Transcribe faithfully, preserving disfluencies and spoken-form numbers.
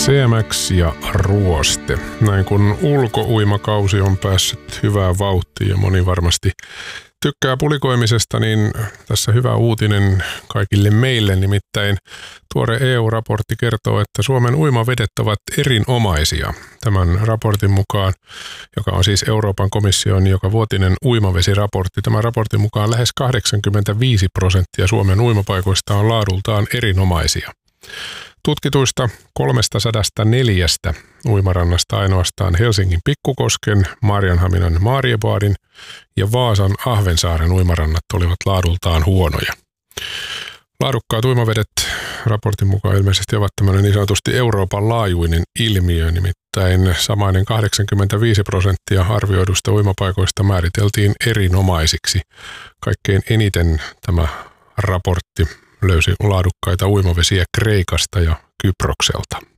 C M X ja ruoste. Näin kun ulkouimakausi on päässyt hyvään vauhtiin ja moni varmasti tykkää pulikoimisesta, niin tässä hyvä uutinen kaikille meille. Nimittäin tuore E U-raportti kertoo, että Suomen uimavedet ovat erinomaisia. Tämän raportin mukaan, joka on siis Euroopan komission joka vuotinen uimavesiraportti, tämän raportin mukaan lähes kahdeksankymmentäviisi prosenttia Suomen uimapaikoista on laadultaan erinomaisia. Tutkituista kolmesataaneljä uimarannasta ainoastaan Helsingin Pikkukosken, Maarianhaminan Mariebaadin ja Vaasan Ahvensaaren uimarannat olivat laadultaan huonoja. Laadukkaat uimavedet raportin mukaan ilmeisesti ovat tämmöinen niin sanotusti Euroopan laajuinen ilmiö, nimittäin samainen kahdeksankymmentäviisi prosenttia arvioidusta uimapaikoista määriteltiin erinomaisiksi. Kaikkein eniten tämä raportti löysi laadukkaita uimavesiä Kreikasta ja Kyprokselta.